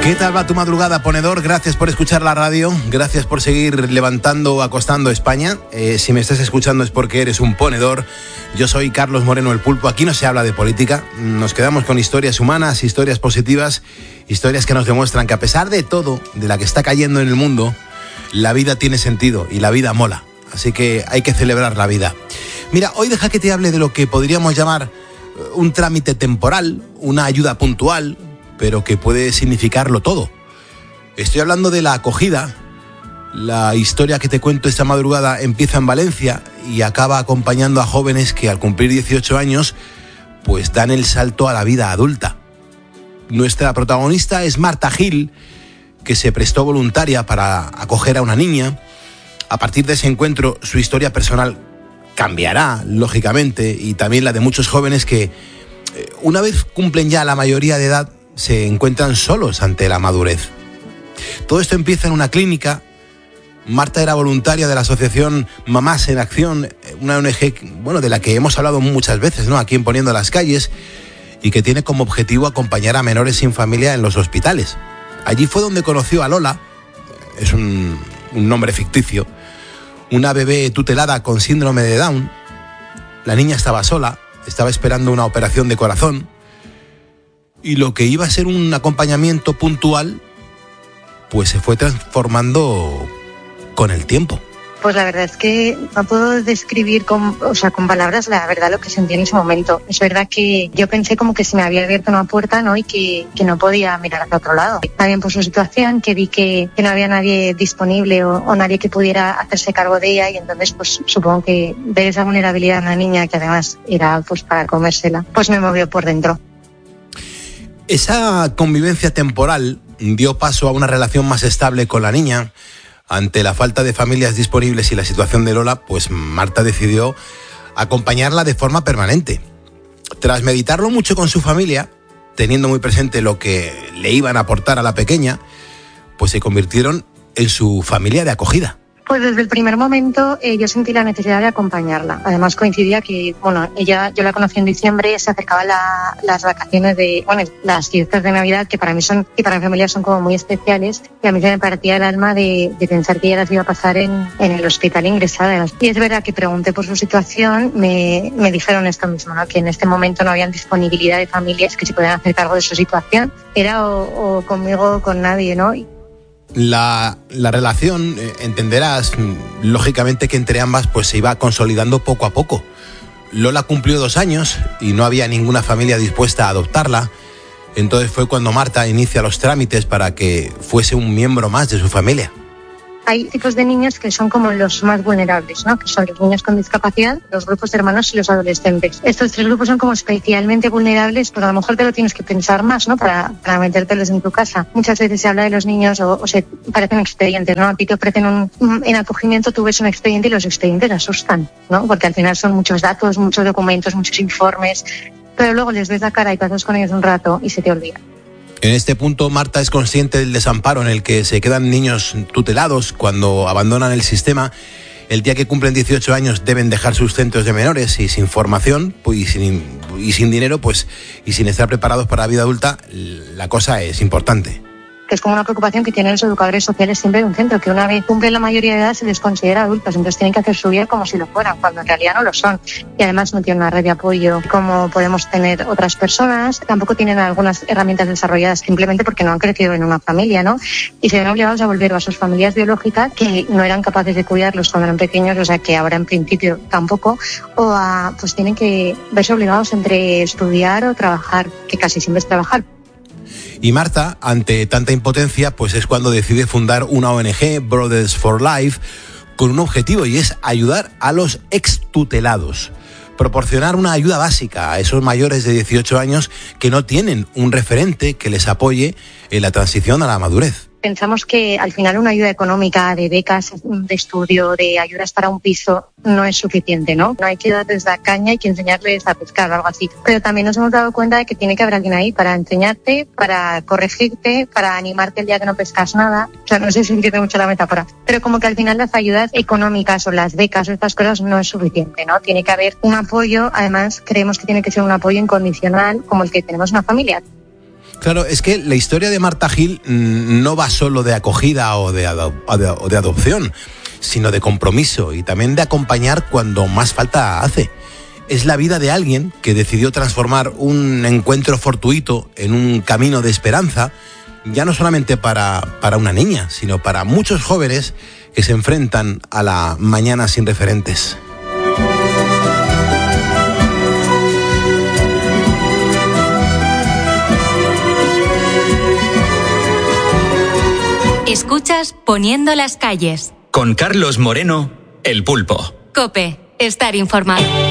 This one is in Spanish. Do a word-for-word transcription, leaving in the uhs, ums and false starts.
¿Qué tal va tu madrugada, ponedor? Gracias por escuchar la radio, gracias por seguir levantando o acostando España. Eh, si me estás escuchando es porque eres un ponedor. Yo soy Carlos Moreno el Pulpo. Aquí no se habla de política, nos quedamos con historias humanas, historias positivas, historias que nos demuestran que a pesar de todo, de la que está cayendo en el mundo, la vida tiene sentido y la vida mola. Así que hay que celebrar la vida. Mira, hoy deja que te hable de lo que podríamos llamar un trámite temporal, una ayuda puntual, pero que puede significarlo todo. Estoy hablando de la acogida. La historia que te cuento esta madrugada empieza en Valencia y acaba acompañando a jóvenes que al cumplir dieciocho años pues dan el salto a la vida adulta. Nuestra protagonista es Marta Gil, que se prestó voluntaria para acoger a una niña. A partir de ese encuentro su historia personal cambiará, lógicamente, y también la de muchos jóvenes que una vez cumplen ya la mayoría de edad se encuentran solos ante la madurez. Todo esto empieza en una clínica. Marta era voluntaria de la asociación Mamás en Acción, una O N Ge, bueno, de la que hemos hablado muchas veces, ¿no?, aquí en Poniendo las Calles, y que tiene como objetivo acompañar a menores sin familia en los hospitales. Allí fue donde conoció a Lola, es un, un nombre ficticio, una bebé tutelada con síndrome de Down. La niña estaba sola, estaba esperando una operación de corazón, y lo que iba a ser un acompañamiento puntual, pues se fue transformando con el tiempo. Pues la verdad es que no puedo describir con, o sea, con palabras la verdad lo que sentí en ese momento. Es verdad que yo pensé como que se me había abierto una puerta, ¿no?, y que, que no podía mirar hacia otro lado. También por su situación, que vi que, que no había nadie disponible o, o nadie que pudiera hacerse cargo de ella, y entonces pues supongo que ver esa vulnerabilidad en la niña, que además era pues para comérsela, pues me movió por dentro. Esa convivencia temporal dio paso a una relación más estable con la niña. Ante la falta de familias disponibles y la situación de Lola, pues Marta decidió acompañarla de forma permanente. Tras meditarlo mucho con su familia, teniendo muy presente lo que le iban a aportar a la pequeña, pues se convirtieron en su familia de acogida. Pues desde el primer momento eh, yo sentí la necesidad de acompañarla. Además coincidía que, bueno, ella, yo la conocí en diciembre, se acercaban la, las vacaciones de, bueno, las fiestas de Navidad, que para mí son, y para mi familia son como muy especiales, y a mí se me partía el alma de, de pensar que ella las iba a pasar en, en el hospital ingresadas. Y es verdad que pregunté por su situación, me, me dijeron esto mismo, ¿no?, que en este momento no había disponibilidad de familias que se podían hacer cargo de su situación. Era o, o conmigo o con nadie, ¿no? La, la relación, eh, entenderás, lógicamente que entre ambas pues se iba consolidando poco a poco. Lola cumplió dos años y no había ninguna familia dispuesta a adoptarla. Entonces fue cuando Marta inicia los trámites para que fuese un miembro más de su familia. Hay tipos de niños que son como los más vulnerables, ¿no?, que son los niños con discapacidad, los grupos de hermanos y los adolescentes. Estos tres grupos son como especialmente vulnerables, pero a lo mejor te lo tienes que pensar más, ¿no?, para, para metértelos en tu casa. Muchas veces se habla de los niños o, o se parecen expedientes, ¿no? A ti te ofrecen un, un, en acogimiento tú ves un expediente y los expedientes asustan, ¿no?, porque al final son muchos datos, muchos documentos, muchos informes, pero luego les ves la cara y pasas con ellos un rato y se te olvida. En este punto, Marta es consciente del desamparo en el que se quedan niños tutelados cuando abandonan el sistema. El día que cumplen dieciocho años deben dejar sus centros de menores y sin formación pues, y, sin, y sin dinero pues, y sin estar preparados para la vida adulta, la cosa es importante. Que es como una preocupación que tienen los educadores sociales siempre de un centro, que una vez cumplen la mayoría de edad se les considera adultos, entonces tienen que hacer su vida como si lo fueran, cuando en realidad no lo son. Y además no tienen una red de apoyo como podemos tener otras personas, tampoco tienen algunas herramientas desarrolladas simplemente porque no han crecido en una familia, ¿no? Y se ven obligados a volver a sus familias biológicas que no eran capaces de cuidarlos cuando eran pequeños, o sea que ahora en principio tampoco, o a, pues tienen que verse obligados entre estudiar o trabajar, que casi siempre es trabajar. Y Marta, ante tanta impotencia, pues es cuando decide fundar una O N Ge, Brothers for Life, con un objetivo, y es ayudar a los extutelados. Proporcionar una ayuda básica a esos mayores de dieciocho años que no tienen un referente que les apoye en la transición a la madurez. Pensamos que al final una ayuda económica de becas de estudio, de ayudas para un piso, no es suficiente, ¿no? No hay que darles la caña, hay que enseñarles a pescar o algo así. Pero también nos hemos dado cuenta de que tiene que haber alguien ahí para enseñarte, para corregirte, para animarte el día que no pescas nada. O sea, no sé si entiende mucho la metáfora. Pero como que al final las ayudas económicas o las becas o estas cosas no es suficiente, ¿no? Tiene que haber un apoyo, además creemos que tiene que ser un apoyo incondicional como el que tenemos en una familia. Claro, es que la historia de Marta Gil no va solo de acogida o de, ado- o de adopción, sino de compromiso y también de acompañar cuando más falta hace. Es la vida de alguien que decidió transformar un encuentro fortuito en un camino de esperanza, ya no solamente para, para una niña, sino para muchos jóvenes que se enfrentan a la mañana sin referentes. Escuchas Poniendo las calles. Con Carlos Moreno, El Pulpo. COPE, estar informado.